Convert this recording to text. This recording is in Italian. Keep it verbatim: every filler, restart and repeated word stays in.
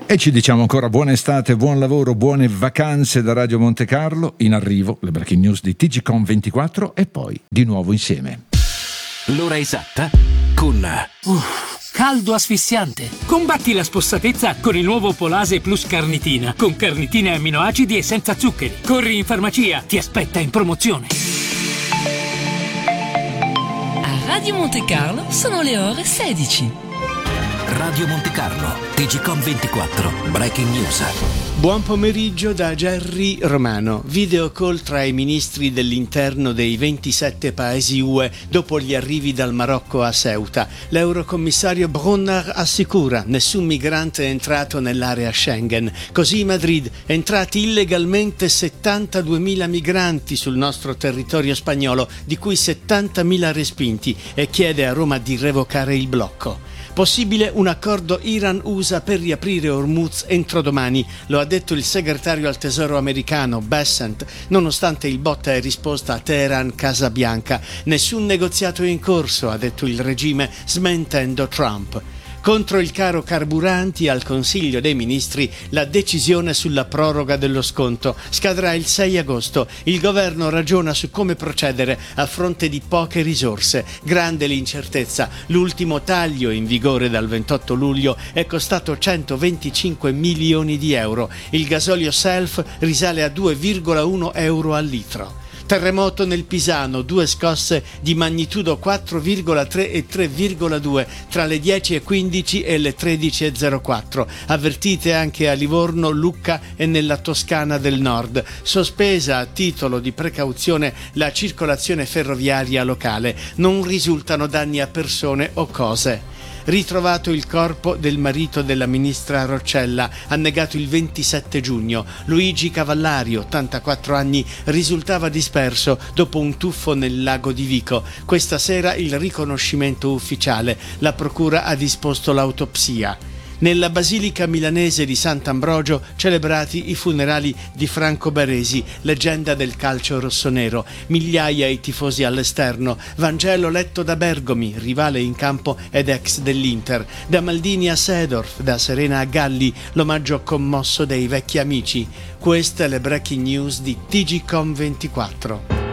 E ci diciamo ancora buona estate, buon lavoro, buone vacanze da Radio Monte Carlo. In arrivo le breaking news di T G Com ventiquattro e poi di nuovo insieme. L'ora esatta con... Uff, caldo asfissiante. Combatti la spossatezza con il nuovo Polase Plus Carnitina, con carnitine e amminoacidi e senza zuccheri. Corri in farmacia, ti aspetta in promozione. A Radio Monte Carlo sono le ore sedici. Radio Monte Carlo, T G Com ventiquattro, Breaking News. Buon pomeriggio da Gerry Romano. Video call tra i ministri dell'interno dei ventisette paesi U E dopo gli arrivi dal Marocco a Ceuta. L'eurocommissario Brunner assicura: nessun migrante è entrato nell'area Schengen. Così Madrid: entrati illegalmente settantaduemila migranti sul nostro territorio spagnolo, di cui settantamila respinti, e chiede a Roma di revocare il blocco. Possibile un accordo Iran-U S A per riaprire Hormuz entro domani, lo ha detto il segretario al tesoro americano Bessent, nonostante il botta e risposta a Teheran-Casa Bianca. Nessun negoziato è in corso, ha detto il regime, smentendo Trump. Contro il caro carburanti, al Consiglio dei Ministri la decisione sulla proroga dello sconto. Scadrà il sei agosto. Il governo ragiona su come procedere a fronte di poche risorse. Grande l'incertezza. L'ultimo taglio, in vigore dal ventotto luglio, è costato centoventicinque milioni di euro. Il gasolio Self risale a due virgola uno euro al litro. Terremoto nel Pisano, due scosse di magnitudo quattro virgola tre e tre virgola due tra le dieci e quindici e le tredici e zero quattro. Avvertite anche a Livorno, Lucca e nella Toscana del Nord. Sospesa a titolo di precauzione la circolazione ferroviaria locale. Non risultano danni a persone o cose. Ritrovato il corpo del marito della ministra Roccella, annegato il ventisette giugno. Luigi Cavallari, ottantaquattro anni, risultava disperso dopo un tuffo nel lago di Vico. Questa sera il riconoscimento ufficiale. La procura ha disposto l'autopsia. Nella basilica milanese di Sant'Ambrogio celebrati i funerali di Franco Baresi, leggenda del calcio rossonero. Migliaia i tifosi all'esterno. Vangelo letto da Bergomi, rivale in campo ed ex dell'Inter. Da Maldini a Seedorf, da Serena a Galli, l'omaggio commosso dei vecchi amici. Queste le breaking news di T G Com ventiquattro.